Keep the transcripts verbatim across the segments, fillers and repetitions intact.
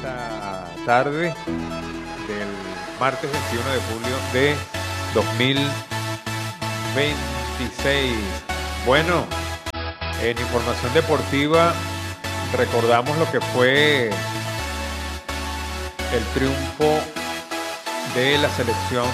esta tarde del martes veintiuno de julio de dos mil veintiséis. Bueno, en información deportiva recordamos lo que fue el triunfo de la selección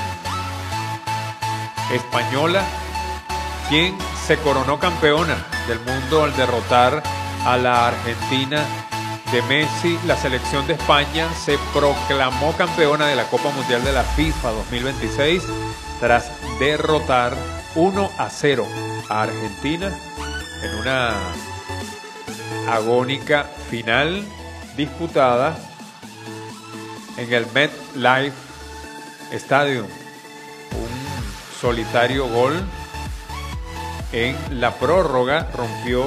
española, quien se coronó campeona del mundo al derrotar a la Argentina de Messi. La selección de España se proclamó campeona de la Copa Mundial de la FIFA dos mil veintiséis tras derrotar uno a cero a Argentina en una agónica final disputada en el MetLife Stadium. Un solitario gol en la prórroga rompió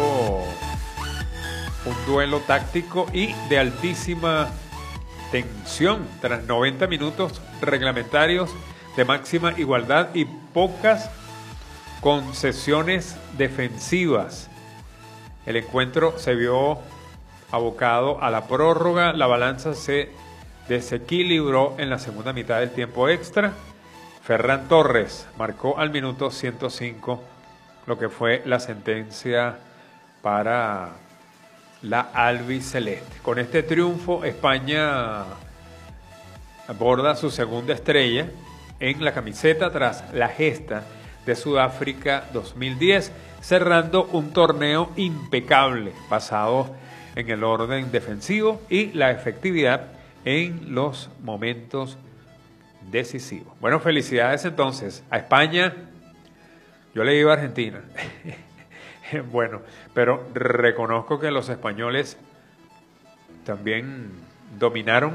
un duelo táctico y de altísima tensión tras noventa minutos reglamentarios de máxima igualdad y pocas concesiones defensivas. El encuentro se vio abocado a la prórroga. La balanza se desequilibró en la segunda mitad del tiempo extra. Ferran Torres marcó al minuto ciento cinco lo que fue la sentencia para la albiceleste. Con este triunfo, España aborda su segunda estrella en la camiseta tras la gesta de Sudáfrica dos mil diez, cerrando un torneo impecable basado en el orden defensivo y la efectividad en los momentos decisivos. Bueno, felicidades entonces a España. Yo le iba a Argentina. Bueno, pero reconozco que los españoles también dominaron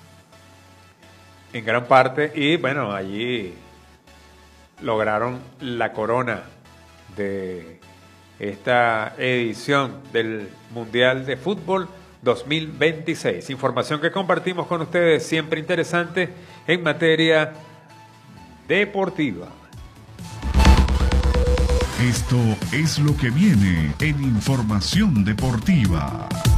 en gran parte y bueno, allí lograron la corona de esta edición del Mundial de Fútbol dos mil veintiséis. Información que compartimos con ustedes, siempre interesante en materia deportiva. Esto es lo que viene en Información Deportiva.